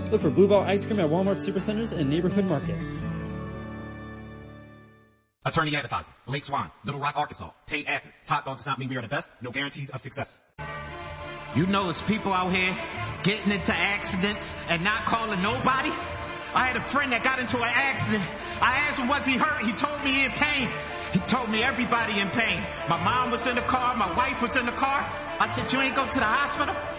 Look for Blue Ball ice cream at Walmart Supercenters and neighborhood markets. Attorney advertising. Lake Swan, Little Rock, Arkansas. Paid actor. Top dog does not mean we are the best. No guarantees of success. You know there's people out here getting into accidents and not calling nobody. I had a friend that got into an accident. I asked him, was he hurt? He told me in pain. He told me everybody in pain. My mom was in the car. My wife was in the car. I said, you ain't go to the hospital?